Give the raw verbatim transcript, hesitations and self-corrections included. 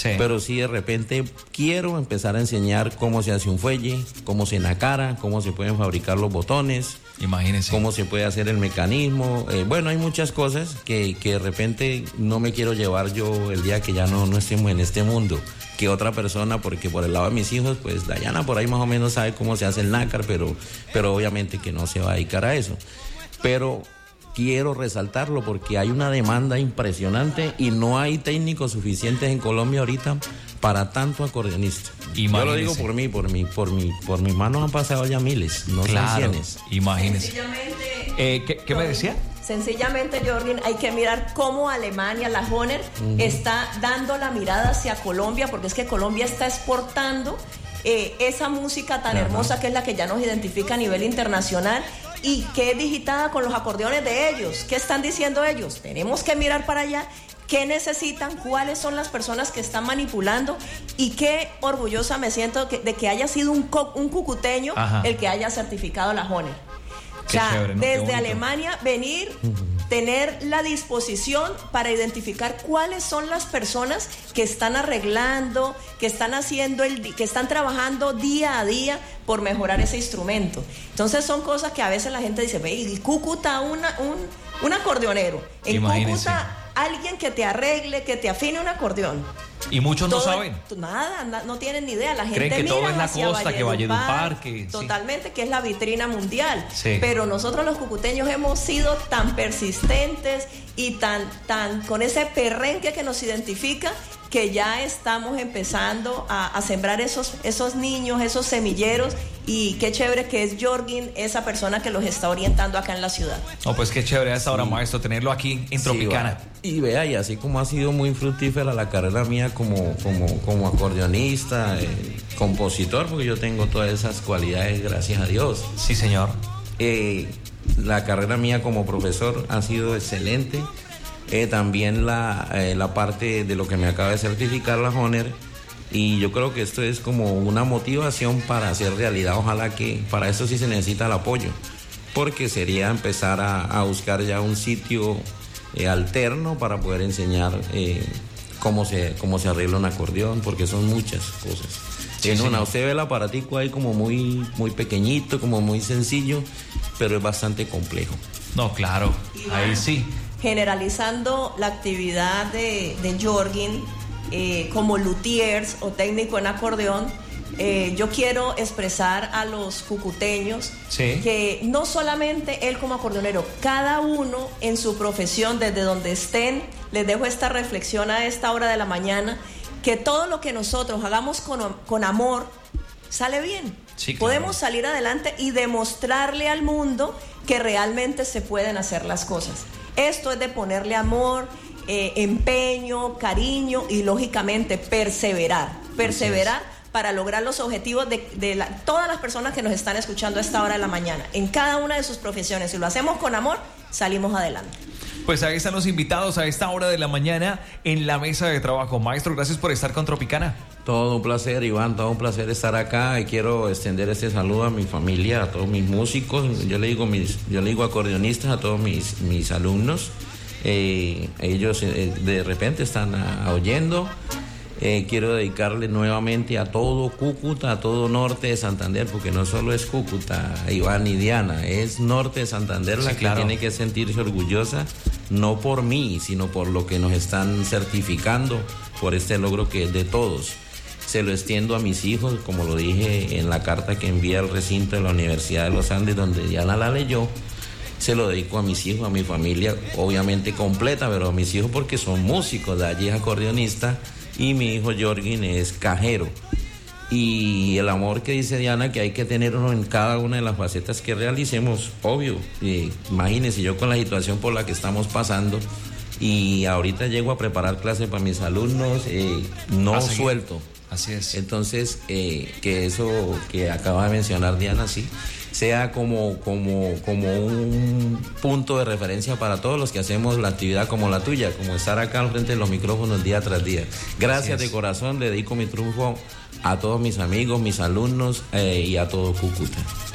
Sí. Pero sí de repente quiero empezar a enseñar cómo se hace un fuelle, cómo se encara, cómo se pueden fabricar los botones. Imagínese. Cómo se puede hacer el mecanismo. Eh, bueno, hay muchas cosas que, que de repente no me quiero llevar yo el día que ya no, no estemos en este mundo. Que otra persona, porque por el lado de mis hijos, pues Dayana por ahí más o menos sabe cómo se hace el nácar, pero, pero obviamente que no se va a dedicar a eso. Pero quiero resaltarlo porque hay una demanda impresionante y no hay técnicos suficientes en Colombia ahorita para tanto acordeonista. Imagínese. Yo lo digo por mí, por mí, por mí, por mis manos han pasado ya miles, no claro, son cienes. Imagínese. Eh, ¿qué, ¿Qué me decía? Sencillamente, Jorgen, hay que mirar cómo Alemania, la Hohner, uh-huh. está dando la mirada hacia Colombia, porque es que Colombia está exportando eh, esa música tan uh-huh. hermosa que es la que ya nos identifica a nivel internacional y que es digitada con los acordeones de ellos. ¿Qué están diciendo ellos? Tenemos que mirar para allá. ¿Qué necesitan? ¿Cuáles son las personas que están manipulando? Y qué orgullosa me siento de que haya sido un, co- un cucuteño Ajá. el que haya certificado la Hohner. O sea, chévere, ¿no? Desde Alemania venir, tener la disposición para identificar cuáles son las personas que están arreglando, que están haciendo el, que están trabajando día a día por mejorar ese instrumento. Entonces son cosas que a veces la gente dice, ve, y Cúcuta una, un, un acordeonero. En Imagínense. Cúcuta alguien que te arregle, que te afine un acordeón. Y muchos todo, no saben. Nada, na, no tienen ni idea. La gente creen que mira todo es la hacia costa, que Valledupar, que totalmente, sí. que es la vitrina mundial. Sí. Pero nosotros los cucuteños hemos sido tan persistentes y tan, tan con ese perrenque que nos identifica, que ya estamos empezando a, a sembrar esos, esos niños, esos semilleros, y qué chévere que es Jorgen, esa persona que los está orientando acá en la ciudad. No, pues qué chévere a esta hora, sí. maestro, tenerlo aquí en Tropicana. Sí, y vea, y así como ha sido muy fructífera la carrera mía como, como, como acordeonista, eh, compositor, porque yo tengo todas esas cualidades, gracias a Dios. Sí, señor. Eh, la carrera mía como profesor ha sido excelente. Eh, también la, eh, la parte de lo que me acaba de certificar la Hohner, y yo creo que esto es como una motivación para hacer realidad. Ojalá que para eso sí se necesita el apoyo, porque sería empezar a, a buscar ya un sitio eh, alterno para poder enseñar eh, cómo se, cómo se arregla un acordeón, porque son muchas cosas. Sí, en una, usted ve el aparatico ahí como muy, muy pequeñito, como muy sencillo, pero es bastante complejo. No, claro, ahí sí. Generalizando la actividad de, de Jorgen eh, como luthiers o técnico en acordeón, eh, yo quiero expresar a los cucuteños sí. que no solamente él como acordeonero, cada uno en su profesión, desde donde estén, les dejo esta reflexión a esta hora de la mañana, que todo lo que nosotros hagamos con, con amor sale bien. Sí, claro. Podemos salir adelante y demostrarle al mundo que realmente se pueden hacer las cosas. Esto es de ponerle amor, eh, empeño, cariño y lógicamente perseverar. Perseverar para lograr los objetivos de, de la, todas las personas que nos están escuchando a esta hora de la mañana, en cada una de sus profesiones. Si lo hacemos con amor, salimos adelante. Pues ahí están los invitados a esta hora de la mañana en la mesa de trabajo. Maestro, gracias por estar con Tropicana. Todo un placer, Iván, todo un placer estar acá, y quiero extender este saludo a mi familia, a todos mis músicos, yo le digo mis, yo le digo acordeonistas, a todos mis, mis alumnos. Eh, ellos eh, de repente están a, a oyendo. Eh, quiero dedicarle nuevamente a todo Cúcuta, a todo norte de Santander, porque no solo es Cúcuta, Iván y Diana, es norte de Santander la sí, que claro. tiene que sentirse orgullosa, no por mí, sino por lo que nos están certificando, por este logro que es de todos. Se lo extiendo a mis hijos, como lo dije en la carta que envié al recinto de la Universidad de los Andes, donde Diana la leyó. Se lo dedico a mis hijos, a mi familia, obviamente completa, pero a mis hijos porque son músicos. Dayi es acordeonista y mi hijo Jorgen es cajero. Y el amor que dice Diana que hay que tener uno en cada una de las facetas que realicemos, obvio. Eh, imagínense yo con la situación por la que estamos pasando, y ahorita llego a preparar clases para mis alumnos, eh, no suelto. Así es. Entonces, eh, que eso que acaba de mencionar Diana, sí, sea como, como, como un punto de referencia para todos los que hacemos la actividad como la tuya, como estar acá al frente de los micrófonos día tras día. Gracias de corazón, le dedico mi triunfo a todos mis amigos, mis alumnos eh, y a todo Cúcuta.